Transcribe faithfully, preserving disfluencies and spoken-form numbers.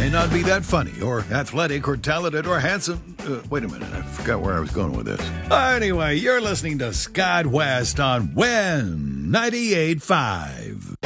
may not be that funny or athletic or talented or handsome. Uh, wait a minute, I forgot where I was going with this. Anyway, you're listening to Scott West on Win ninety-eight point five.